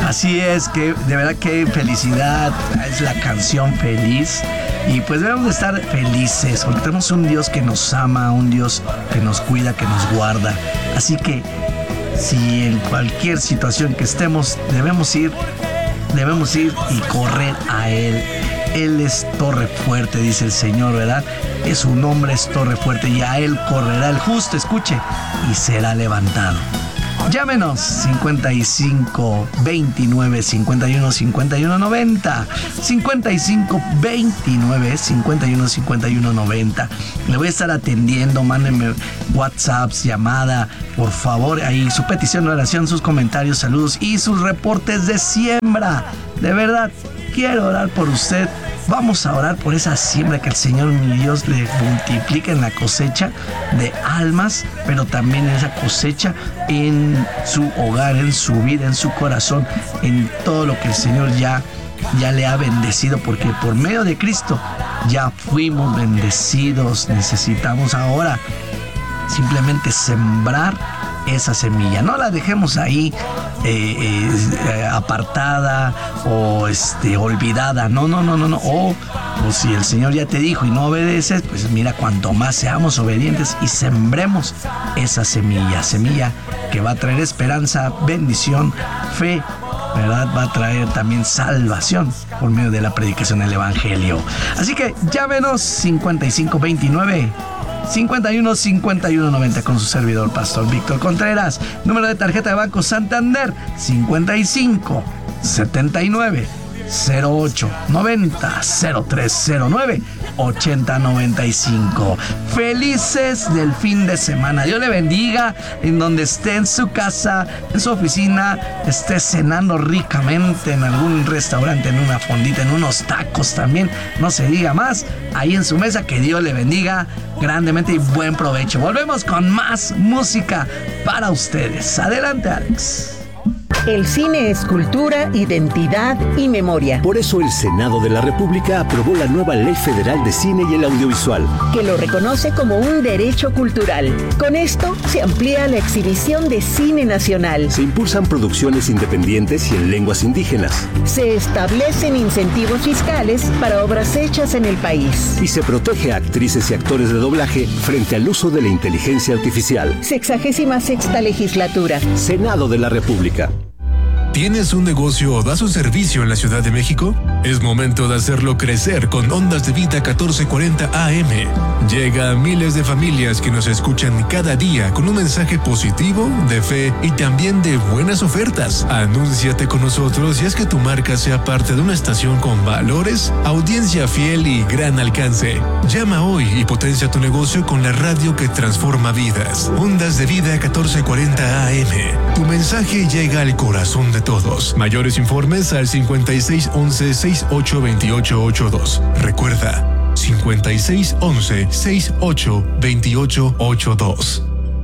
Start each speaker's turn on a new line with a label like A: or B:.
A: Así es, que de verdad que felicidad, es la canción feliz. Y pues debemos de estar felices, porque tenemos un Dios que nos ama, un Dios que nos cuida, que nos guarda. Así que si en cualquier situación que estemos, debemos ir y correr a Él. Él es torre fuerte, dice el Señor, ¿verdad? Su nombre es torre fuerte y a Él correrá el justo, escuche, y será levantado. Llámenos 55 29 51 51 90, 55 29 51 51 90. Le voy a estar atendiendo, mándenme WhatsApps, llamada, por favor, ahí su petición de oración, sus comentarios, saludos y sus reportes de siembra. De verdad, quiero orar por usted. Vamos a orar por esa siembra, que el Señor, mi Dios, le multiplique en la cosecha de almas, pero también en esa cosecha en su hogar, en su vida, en su corazón, en todo lo que el Señor ya le ha bendecido, porque por medio de Cristo ya fuimos bendecidos. Necesitamos ahora simplemente sembrar esa semilla. No la dejemos ahí apartada o olvidada. No. O si el Señor ya te dijo y no obedeces, pues mira, cuanto más seamos obedientes y sembremos esa semilla que va a traer esperanza, bendición, fe, ¿verdad? Va a traer también salvación por medio de la predicación del Evangelio. Así que llámenos 5529 51 51 90 con su servidor, Pastor Víctor Contreras. Número de tarjeta de Banco Santander 55 79 08 90 0309 80 95. Felices del fin de semana. Dios le bendiga en donde esté, en su casa, en su oficina, esté cenando ricamente en algún restaurante, en una fondita, en unos tacos también. No se diga más. Ahí en su mesa, que Dios le bendiga grandemente y buen provecho. Volvemos con más música para ustedes. Adelante, Alex.
B: El cine es cultura, identidad y memoria.
C: Por eso el Senado de la República aprobó la nueva Ley Federal de Cine y el Audiovisual,
B: que lo reconoce como un derecho cultural. Con esto se amplía la exhibición de cine nacional.
C: Se impulsan producciones independientes y en lenguas indígenas.
B: Se establecen incentivos fiscales para obras hechas en el país.
C: Y se protege a actrices y actores de doblaje frente al uso de la inteligencia artificial.
B: 66ª legislatura.
C: Senado de la República.
D: ¿Tienes un negocio o das un servicio en la Ciudad de México? Es momento de hacerlo crecer con Ondas de Vida 1440 AM. Llega a miles de familias que nos escuchan cada día con un mensaje positivo, de fe y también de buenas ofertas. Anúnciate con nosotros y haz que tu marca sea parte de una estación con valores, audiencia fiel y gran alcance. Llama hoy y potencia tu negocio con la radio que transforma vidas. Ondas de Vida 1440 AM. Tu mensaje llega al corazón de todos. Mayores informes al 5611-682882. Recuerda, 5611-682882.